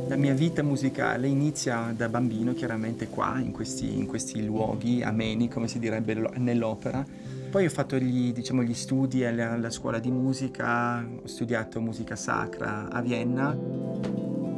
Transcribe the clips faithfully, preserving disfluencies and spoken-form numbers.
La mia vita musicale inizia da bambino, chiaramente qua, in questi, in questi luoghi ameni, come si direbbe lo- nell'opera. Poi ho fatto gli, diciamo, gli studi alla, alla scuola di musica, ho studiato musica sacra a Vienna.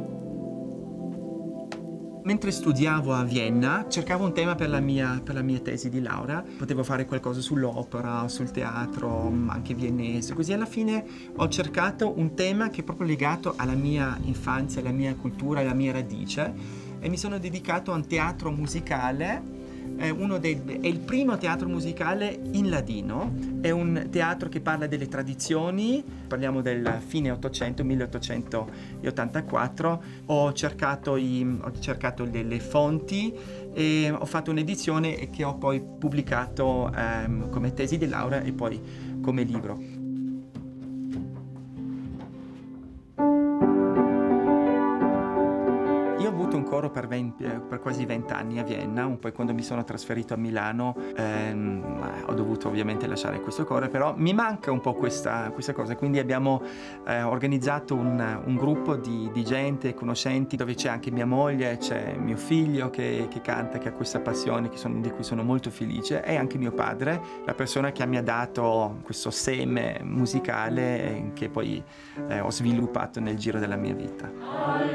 Mentre studiavo a Vienna, cercavo un tema per la mia, per la mia tesi di laurea. Potevo fare qualcosa sull'opera, sul teatro, anche viennese. Così alla fine ho cercato un tema che è proprio legato alla mia infanzia, alla mia cultura, alla mia radice e mi sono dedicato a un teatro musicale. È, uno dei, è il primo teatro musicale in ladino, è un teatro che parla delle tradizioni, parliamo del fine ottocento, milleottocentottantaquattro. Ho cercato, i, ho cercato delle fonti e ho fatto un'edizione che ho poi pubblicato ehm, come tesi di laurea e poi come libro. Io ho avuto un coro per, venti, per quasi vent'anni a Vienna, poi quando mi sono trasferito a Milano ehm, ho dovuto ovviamente lasciare questo coro, però mi manca un po' questa, questa cosa, quindi abbiamo eh, organizzato un, un gruppo di, di gente, conoscenti, dove c'è anche mia moglie, c'è mio figlio che, che canta, che ha questa passione che sono, di cui sono molto felice, e anche mio padre, la persona che mi ha dato questo seme musicale eh, che poi eh, ho sviluppato nel giro della mia vita.